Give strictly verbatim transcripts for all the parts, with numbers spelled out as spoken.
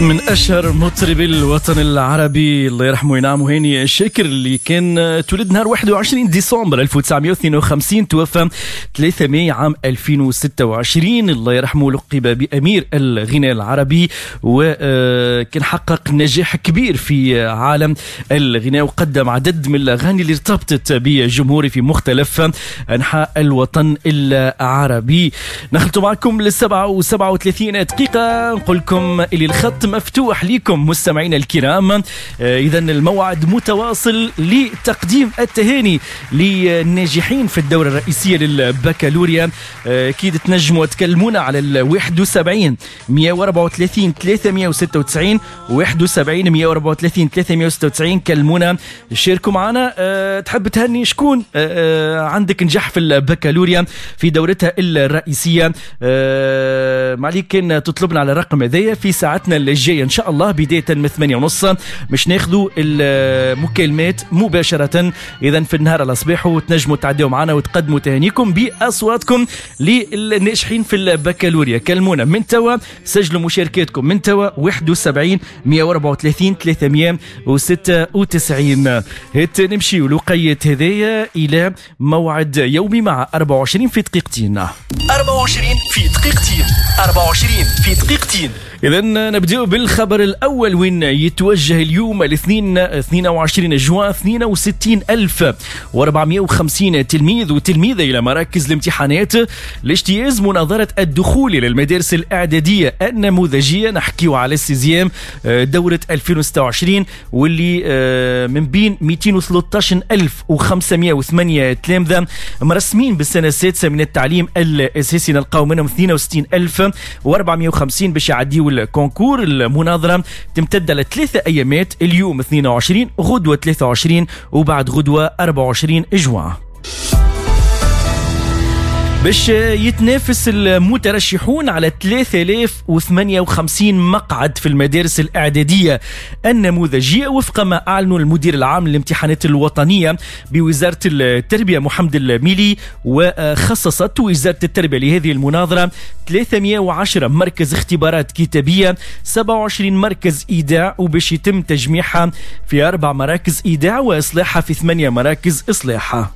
من أشهر مطربي الوطن العربي الله يرحمه وينعمه هاني شاكر اللي كان تولد نهار واحد وعشرين ديسمبر ألف وتسعمائة واثنين وخمسين، توفى ثلاثة مايو عام ألفين وستة وعشرين. الله يرحمه لقب بأمير الغناء العربي، وكان حقق نجاح كبير في عالم الغناء، وقدم عدد من الأغاني اللي ارتبطت بجمهوره في مختلف أنحاء الوطن العربي. نخلط معكم للسبعة وسبعة وثلاثين دقيقة، نقول لكم اللي الخط مفتوح لكم مستمعينا الكرام. إذا الموعد متواصل لتقديم التهاني للناجحين في الدورة الرئيسية للبكالوريا. أكيد تنجموا تكلمونا على الواحد وسبعين مئة وأربعة وثلاثين ثلاثمائة وستة وتسعين واحد وسبعين مئة وأربعة وثلاثين ثلاثمائة وستة وتسعين. كلمونا شاركوا معنا. أه تحب تهني شكون أه عندك نجح في البكالوريا في دورتها الرئيسية؟ أه معليك كان تطلبنا على الرقم هذايا في ساعتنا الجاية إن شاء الله بداية من ثمانية ونص مش ناخذوا المكالمات مباشرة. إذا في النهار الأصباح وتنجموا تعديوا معنا وتقدموا تهانيكم بأصواتكم للناجحين في البكالوريا. كلمونا من توا، سجلوا مشاركاتكم من توا واحد وسبعين مئة وأربعة وثلاثين ثلاثمائة وستة وتسعين. هات نمشي ولقية هذايا إلى موعد يومي مع أربعة وعشرين في دقيقتين. أربعة وعشرين في دقيقتين أربعة وعشرين في دقيقتين. إذا نبدأ بالخبر الأول، وين يتوجه اليوم الاثنين اثنين وعشرين جوان اثنين وستين ألف وأربعمائة وخمسين تلميذ وتلميذة إلى مراكز الامتحانات لاجتياز مناظرة الدخول إلى المدارس الإعدادية النموذجية. نحكيو على السيزيام دورة ألفين وستة وعشرين، واللي من بين مئتين وثلاثة عشر ألف وخمسمائة وثمانية تلامذة مرسمين بالسنة السادسة من التعليم الأساسي، نلقاو منهم اثنين وستين ألف وأربعمائة وخمسين باش يعديوا الكونكور. المناظرة تمتد على ثلاثة أيامات، اليوم اثنين وعشرين، غدوة ثلاثة وعشرين، وبعد غدوة أربعة وعشرين جوان. باش يتنافس المترشحون على ثلاثة آلاف وثمانية وخمسين مقعد في المدارس الإعدادية النموذجية وفق ما أعلنوا المدير العام للامتحانات الوطنية بوزارة التربية محمد الميلي. وخصصت وزارة التربية لهذه المناظرة ثلاثمائة وعشرة مركز اختبارات كتابية، سبعة وعشرين مركز إيداع، وباش يتم تجميعها في أربع مراكز إيداع وإصلاحها في ثمانية مراكز إصلاحها.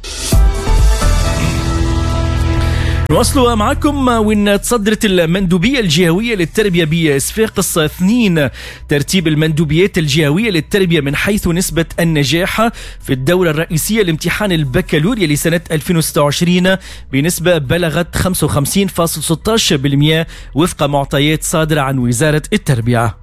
نواصلوا معكم وين تصدرت المندوبية الجهوية للتربية بصفاقس اثنين ترتيب المندوبيات الجهوية للتربية من حيث نسبة النجاح في الدورة الرئيسية لامتحان البكالوريا لسنة ألفين وستة وعشرين بنسبة بلغت خمسة وخمسين فاصلة ستة عشر بالمئة وفق معطيات صادرة عن وزارة التربية.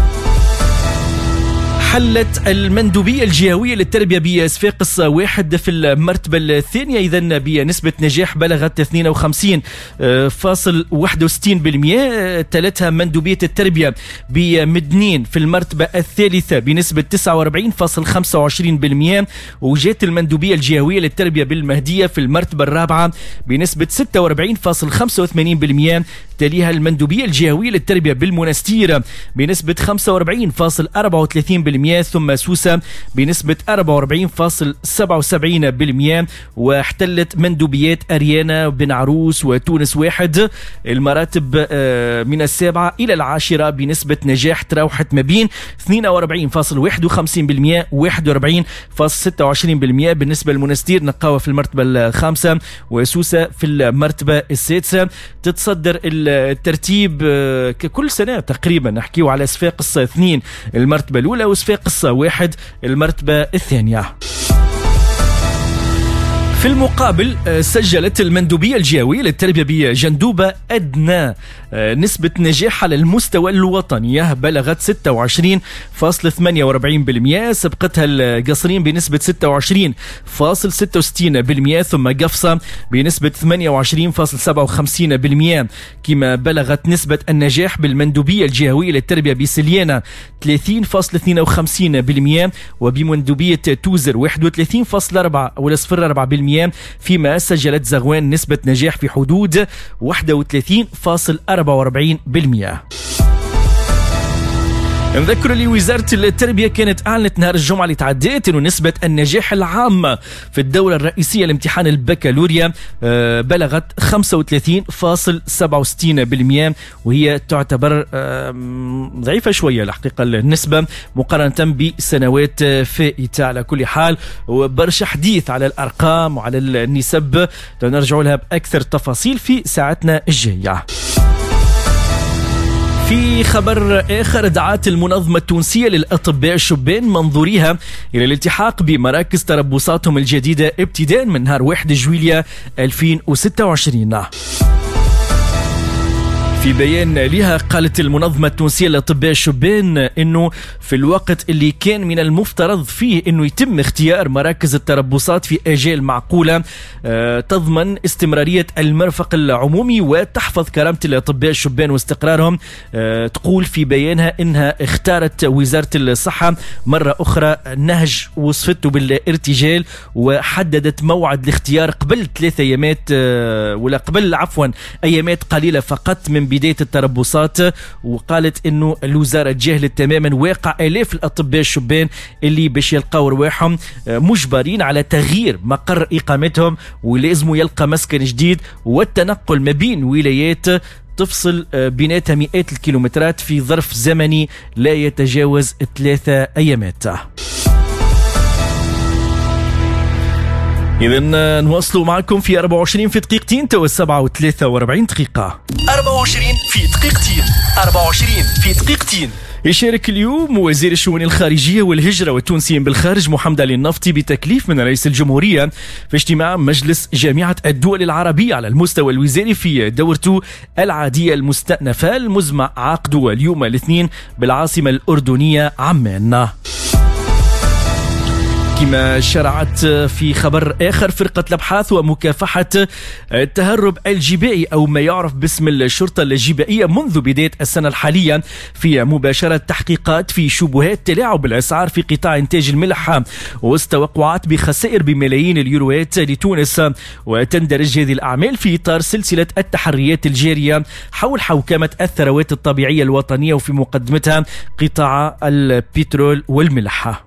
حلت المندوبية الجهوية للتربية بصفاقس واحد في المرتبة الثانية، إذن بنسبة نجاح بلغت اثنين وخمسين فاصلة واحد وستين بالمئة. تلتها مندوبية التربية بمدنين في المرتبة الثالثة بنسبة تسعة وأربعين فاصلة خمسة وعشرين بالمئة، وجات المندوبية الجهوية للتربية بالمهدية في المرتبة الرابعة بنسبة ستة وأربعين فاصلة خمسة وثمانين بالمئة. تليها المندوبية الجهوية للتربية بالمنستير بنسبة خمسة وأربعين فاصلة أربعة وثلاثين بالمئة، ثم سوسة بنسبة أربعة وأربعين فاصلة سبعة وسبعين بالمئة. واحتلت مندوبيات أريانا بن عروس وتونس واحد المراتب من السابعة إلى العاشرة بنسبة نجاح تراوحت ما بين اثنين وأربعين فاصلة واحد وخمسين بالمئة واحد وأربعين فاصلة ستة وعشرين بالمئة. بالنسبة للمنستير نقاوة في المرتبة الخامسة وسوسة في المرتبة السادسة. تتصدر الترتيب ككل سنة تقريبا، نحكيه على صفاقس اثنين المرتبة الأولى وصفاقس واحد المرتبة الثانية. في المقابل سجلت المندوبية الجهوية للتربية بجندوبة أدنى نسبة نجاح على المستوى الوطني بلغت ستة وعشرين فاصلة ثمانية وأربعين بالمئة، سبقتها القصرين بنسبة ستة وعشرين فاصلة ستة وستين بالمئة، ثم قفصة بنسبة ثمانية وعشرين فاصلة سبعة وخمسين بالمئة. كما بلغت نسبة النجاح بالمندوبية الجهوية للتربية بسليانة ثلاثين فاصلة اثنين وخمسين بالمئة، وبمندوبية توزر واحد وثلاثين فاصلة أربعة ولا صفر أربعة بالمئة، فيما سجلت زغوان نسبة نجاح في حدود واحد وثلاثين فاصلة أربعة وأربعين بالمئة. نذكر لي وزارة التربية كانت أعلنت نهار الجمعة اللي تعديت أنه نسبة النجاح العامة في الدورة الرئيسية لامتحان البكالوريا بلغت خمسة وثلاثين فاصلة سبعة وستين بالمئة، وهي تعتبر ضعيفة شوية الحقيقة النسبة مقارنة بسنوات فائتة. على كل حال وبرشا حديث على الأرقام وعلى النسب نرجع لها بأكثر تفاصيل في ساعتنا الجاية. في خبر آخر، دعت المنظمة التونسية للأطباء الشبان منظوريها إلى الالتحاق بمراكز تربصاتهم الجديدة ابتداء من نهار واحد جويلية ألفين وستة وعشرين. في بيان لها قالت المنظمة التونسية للأطباء الشبان أنه في الوقت اللي كان من المفترض فيه أنه يتم اختيار مراكز التربصات في أجال معقولة أه تضمن استمرارية المرفق العمومي وتحفظ كرامة الأطباء الشبان واستقرارهم، أه تقول في بيانها أنها اختارت وزارة الصحة مرة أخرى نهج وصفته بالارتجال، وحددت موعد الاختيار قبل ثلاثة أيامات أه ولا قبل عفوا أيامات قليلة فقط من بداية التربصات. وقالت انه الوزارة تجاهلت تماما واقع الاف الاطباء الشبان اللي باش يلقاو رواحهم مجبرين على تغيير مقر اقامتهم ولازموا يلقى مسكن جديد، والتنقل ما بين ولايات تفصل بيناتها مئات الكيلومترات في ظرف زمني لا يتجاوز ثلاثة ايامات. إذن نواصلوا معكم في أربعة وعشرين في دقيقتين تو السبعة وثلاثة وأربعين دقيقة. أربعة وعشرين في دقيقتين أربعة وعشرين في دقيقتين. يشارك اليوم وزير الشؤون الخارجية والهجرة والتونسيين بالخارج محمد علي النفطي بتكليف من رئيس الجمهورية في اجتماع مجلس جامعة الدول العربية على المستوى الوزاري في دورته العادية المستأنفة المزمع عقده اليوم الاثنين بالعاصمة الأردنية عمان. كما شرعت في خبر آخر، فرقة الأبحاث ومكافحة التهرب الجبائي أو ما يعرف باسم الشرطة الجبائية منذ بداية السنة الحالية في مباشرة تحقيقات في شبهات تلاعب الأسعار في قطاع إنتاج الملح واستوقعات بخسائر بملايين اليوروات لتونس، وتندرج هذه الأعمال في إطار سلسلة التحريات الجارية حول حوكمة الثروات الطبيعية الوطنية وفي مقدمتها قطاع البترول والملح.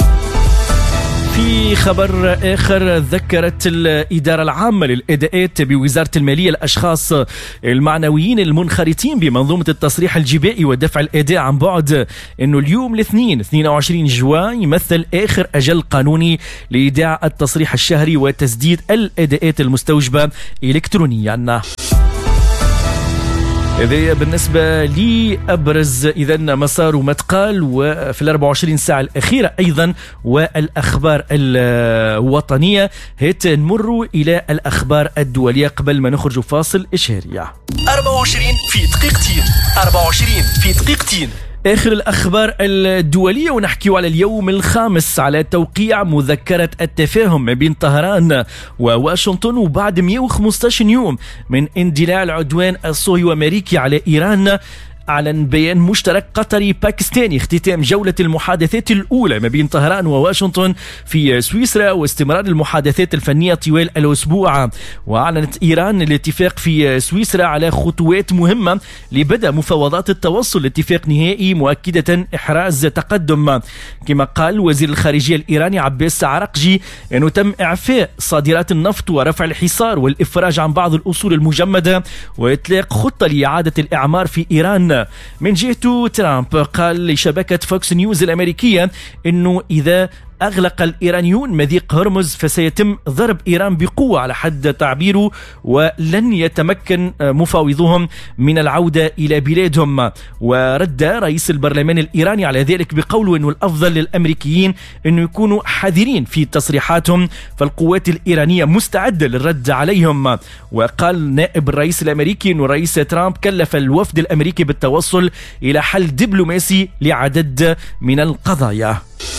في خبر آخر، ذكرت الإدارة العامة للإداءات بوزارة المالية الأشخاص المعنويين المنخرطين بمنظومة التصريح الجبائي ودفع الأداء عن بعد أنه اليوم الاثنين اثنين وعشرين جوان يمثل آخر أجل قانوني لإيداع التصريح الشهري وتسديد الأداءات المستوجبة إلكترونيا. هذا بالنسبة لي أبرز إذن مسار ومتقال وفي الأربع وعشرين ساعة الأخيرة أيضا والأخبار الوطنية. هيت نمر إلى الأخبار الدولية قبل ما نخرج فاصل إشهارية. أربعة وعشرين في دقيقتين أربعة وعشرين في دقيقتين. آخر الأخبار الدولية ونحكي على اليوم الخامس على توقيع مذكرة التفاهم ما بين طهران وواشنطن، وبعد مئة وخمسة عشر يوم من اندلاع العدوان الصهيوني الأمريكي على إيران، أعلن بيان مشترك قطري باكستاني اختتام جولة المحادثات الأولى ما بين طهران وواشنطن في سويسرا واستمرار المحادثات الفنية طوال الأسبوع. وأعلنت إيران الاتفاق في سويسرا على خطوات مهمة لبدء مفاوضات التوصل لاتفاق نهائي، مؤكدة إحراز تقدم. كما قال وزير الخارجية الإيراني عباس عرقجي أنه تم إعفاء صادرات النفط ورفع الحصار والإفراج عن بعض الأصول المجمدة وإطلاق خطة لإعادة الإعمار في إيران. من جهته ترامب قال لشبكة فوكس نيوز الأمريكية أنه إذا أغلق الإيرانيون مضيق هرمز فسيتم ضرب إيران بقوة على حد تعبيره، ولن يتمكن مفاوضوهم من العودة إلى بلادهم. ورد رئيس البرلمان الإيراني على ذلك بقوله أنه الأفضل للأمريكيين أنه يكونوا حذرين في تصريحاتهم، فالقوات الإيرانية مستعدة للرد عليهم. وقال نائب الرئيس الأمريكي أنه رئيس ترامب كلف الوفد الأمريكي بالتوصل إلى حل دبلوماسي لعدد من القضايا.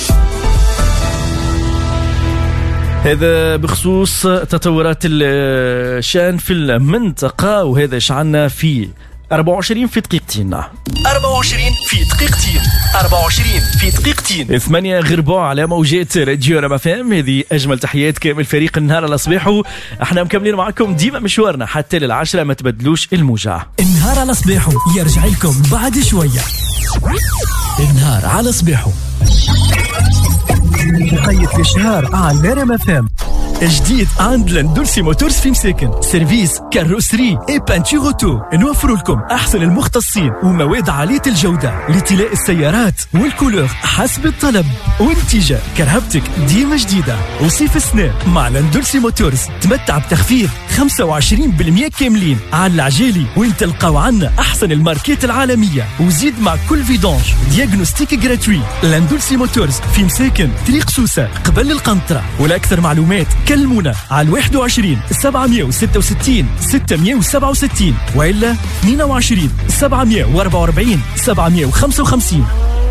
هذا بخصوص تطورات الشان في المنطقة، وهذا شعلنا في أربعة وعشرين في دقيقتين أربعة وعشرين في دقيقتين أربعة وعشرين في دقيقتين. دقيقتين. ثمانية غير ربع على موجات راديو رام اف ام. هذه اجمل تحيات كامل فريق النهار على صباحو. احنا مكملين معكم ديما مشوارنا حتى للعشرة، ما تبدلوش الموجة. النهار على صباحو يرجع لكم بعد شوية. النهار على صباحو مقيد الشهر على رام اف ام. جديد عند لاندولسي موتورز في مساكن، سيرفيس كاروسري اي بانتور اوتو. نوفر لكم احسن المختصين ومواد عاليه الجوده لطلاء السيارات والكولور حسب الطلب والنتيجه. كرهبتك ديما جديده. وصيف السنه مع لاندولسي موتورز تمتع بتخفيض خمسة وعشرين بالمئة كاملين على العجالي، وين تلقاو عنا احسن الماركات العالميه. وزيد مع كل فيدونج دياغنوستيك جراتوي. لاندولسي موتورز في مساكن طريق سوسه قبل القنطره. ولاكثر معلومات كلمونا على واحد وعشرين سبعمئة وستة وستين ستمئة وسبعة وستين وإلا اثنين وعشرين سبعمئة وأربعة وأربعين سبعمئة وخمسة وخمسين.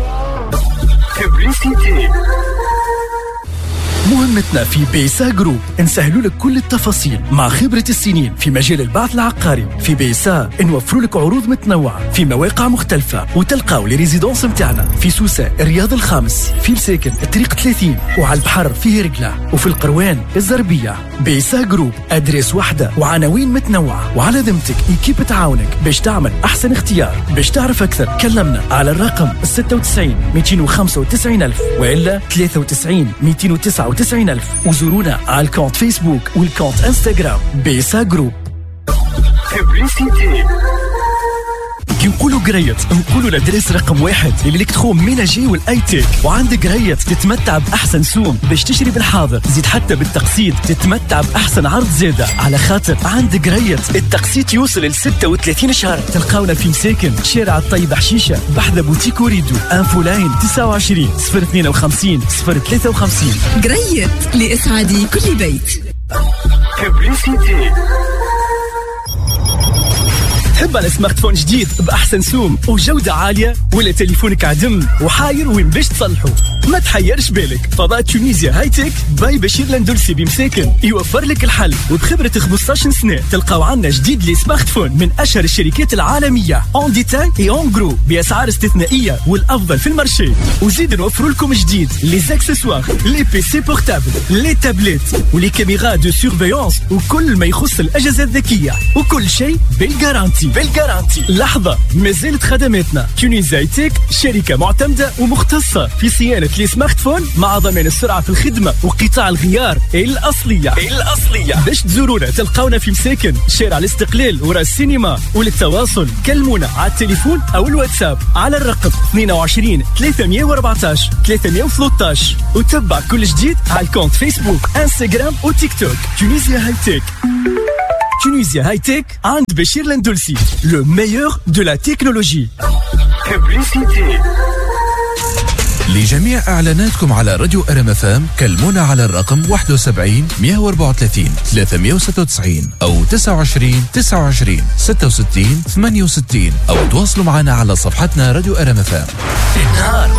مهمتنا في بيسا جروب نسهلوا لك كل التفاصيل مع خبرة السنين في مجال البعث العقاري. في بيسا نوفروا لك عروض متنوعة في مواقع مختلفة، وتلقاو لي ريزيدونس متاعنا في سوسة الرياض الخامس، في مساكن الطريق ثلاثين، وعلى البحر في هرقلة، وفي القروان الزربية. بيسا جروب أدريس واحدة وعناوين متنوعة، وعلى ذمتك إيكيب تعاونك باش تعمل أحسن اختيار. باش تعرف أكثر كلمنا على الرقم ستة وتسعين مئتين وخمسة وتسعين ألف وإلا ثلاثة وتسعين مئتين وتسعة وتسعين ألف. وزورونا على الكونت فيسبوك والكونت انستغرام بيسا جروب. كي نقولوا قريت نقولوا الادريس رقم واحد الالكترون ميناجي والاي تيك. وعندك قريت تتمتع باحسن سوم باش تشتري بالحاضر، زيد حتى بالتقسيط تتمتع باحسن عرض زاده، على خاطر عندك قريت التقسيط يوصل ل ستة وثلاثين شهر. تلقاونا في مساكن شارع الطيب حشيشه بحذا بوتيك وريدو. انفو لاين تسعة وعشرين صفر اثنين وخمسين صفر ثلاثة وخمسين. قريت لاسعاد كل بيت. تحب على سمارت فون جديد بأحسن سوم وجودة عالية، ولا تليفونك عدم وحاير وين باش تصلحه؟ ما تحيرش بالك، فضاء تونيزيا هاي تك باي بشير لاندولسي بمساكن يوفر لك الحل. وبخبرة خمسطاش سنة تلقاو عنا جديد لي سمارت فون من أشهر الشركات العالمية اون ديتاي اي اون جرو بأسعار استثنائية والأفضل في المارشي. وزيد نوفر لكم جديد لي زاكسسوار، لي بي سي بورتابل، لي تابلت، ولي كاميرا دو سيرفيونس، وكل ما يخص الأجهزة الذكية، وكل شيء بالجارانتي بالجارانتي. لحظة، مازالت خدماتنا. تونيزيا هاي تك شركة معتمدة ومختصة في صيانة لي سمارت فون مع ضمان السرعة في الخدمة وقطاع الغيار الأصلية الأصلية. باش تزورونا تلقاونا في مساكن شارع الاستقلال ورا السينما. وللتواصل كلمونا على التليفون أو الواتساب على الرقم اثنين وعشرين ثلاثمئة وأربعطاش ثلاثمئة وثلاثطاش. وتبع كل جديد على الكونت فيسبوك انستغرام وتيك توك. تونيزيا هاي تك. Tunisia High Tech عند بشير لاندولسي. Le meilleur de la technologie. لجميع إعلاناتكم على راديو ار ام اف ام كلمونا على الرقم واحد وسبعين مئة وأربعة وثلاثين ثلاثمئة وستة وتسعين أو تسعة وعشرين تسعة وعشرين ستة وستين ثمانية وستين، أو تواصلوا معنا على صفحتنا راديو ار ام اف ام. النهار